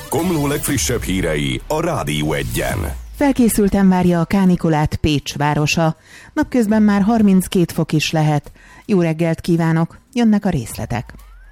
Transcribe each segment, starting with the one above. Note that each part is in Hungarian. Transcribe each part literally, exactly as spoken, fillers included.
Komló legfrissebb hírei a Rádió Egyen. Felkészülten várja a kánikulát Pécs városa. Napközben már harminckét fok is lehet. Jó reggelt kívánok, jönnek a részletek.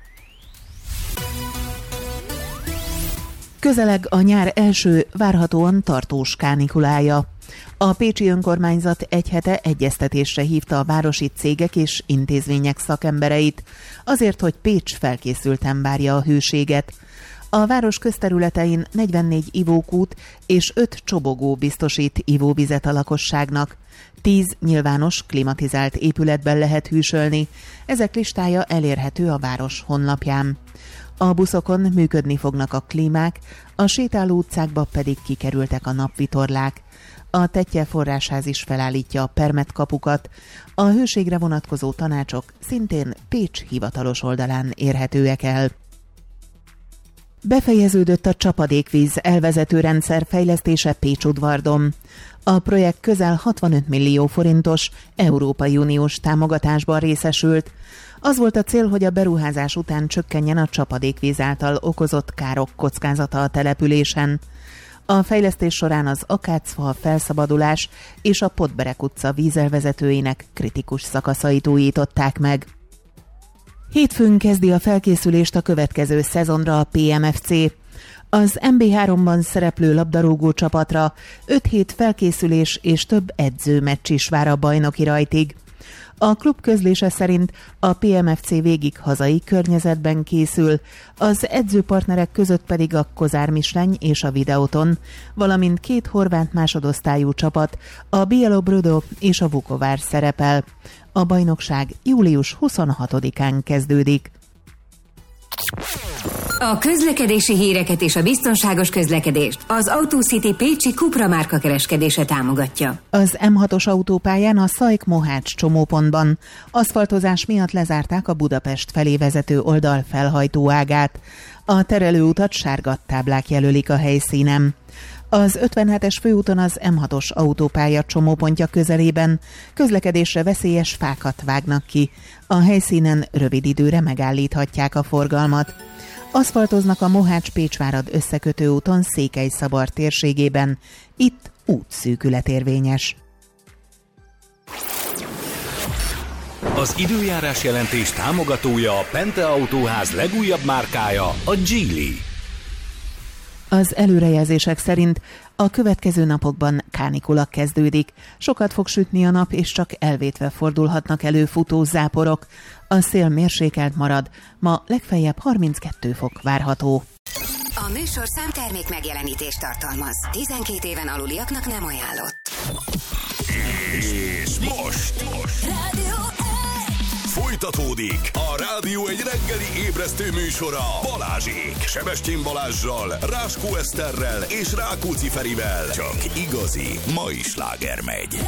Közeleg a nyár első, várhatóan tartós kánikulája. A pécsi önkormányzat egy hete egyeztetésre hívta a városi cégek és intézmények szakembereit, azért, hogy Pécs felkészülten várja a hőséget. A város közterületein negyvennégy ivókút és öt csobogó biztosít ivóvizet a lakosságnak. tíz nyilvános, klimatizált épületben lehet hűsölni. Ezek listája elérhető a város honlapján. A buszokon működni fognak a klímák, a sétáló utcákba pedig kikerültek a napvitorlák. A Tettye forrásház is felállítja a permetkapukat. A hőségre vonatkozó tanácsok szintén Pécs hivatalos oldalán érhetőek el. Befejeződött a csapadékvíz elvezető rendszer fejlesztése Pécsudvardon. A projekt közel hatvanöt millió forintos Európai Uniós támogatásban részesült. Az volt a cél, hogy a beruházás után csökkenjen a csapadékvíz által okozott károk kockázata a településen. A fejlesztés során az Akácfal felszabadulás és a Podberek utca vízelvezetőinek kritikus szakaszait újították meg. Hétfőn kezdi a felkészülést a következő szezonra a pé em ef cé. Az em bé háromban szereplő labdarúgó csapatra öt hét felkészülés és több edzőmeccs is vár a bajnoki rajtig. A klub közlése szerint a pé em ef cé végig hazai környezetben készül, az edzőpartnerek között pedig a Kozár Misleny és a Videoton, valamint két horvát másodosztályú csapat, a Bielobrodo és a Vukovár szerepel. A bajnokság július huszonhatodikán kezdődik. A közlekedési híreket és a biztonságos közlekedést az Autocity Pécsi Cupra márka kereskedése támogatja. Az em hatos autópályán a Szajk-Mohács csomópontban aszfaltozás miatt lezárták a Budapest felé vezető oldal felhajtó ágát. A terelőutat sárga táblák jelölik a helyszínen. Az ötvenhetes főúton az em hatos autópálya csomópontja közelében közlekedésre veszélyes fákat vágnak ki. A helyszínen rövid időre megállíthatják a forgalmat. Aszfaltoznak a Mohács-Pécsvárad összekötő úton Székelyszabard térségében. Itt útszűkület érvényes. Az időjárás jelentés támogatója a Pente Autóház legújabb márkája, a Geely. Az előrejelzések szerint a következő napokban kánikula kezdődik. Sokat fog sütni a nap, és csak elvétve fordulhatnak elő futózáporok. A szél mérsékelt marad, ma legfeljebb harminckettő fok várható. A műsorszám termék megjelenítést tartalmaz. tizenkét éven aluliaknak nem ajánlott. És most, most. Rádió Folytatódik a Rádió egy reggeli ébresztő műsora Balázsék. Sebestyén Balázssal, Ráskó Eszterrel és Rákóczi Ferivel. Csak igazi mai sláger megy.